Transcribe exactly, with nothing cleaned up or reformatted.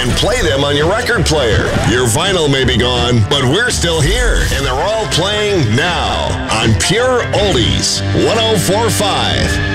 and play them on your record player. Your vinyl may be gone, but we're still here, and they're all playing now on Pure Oldies one oh four point five.